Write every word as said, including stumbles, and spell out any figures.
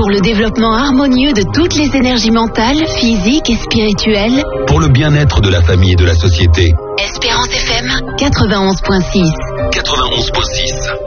pour le développement harmonieux de toutes les énergies mentales, physiques et spirituelles. Pour le bien-être de la famille et de la société. Espérance F M quatre-vingt-onze point six. quatre-vingt-onze point six.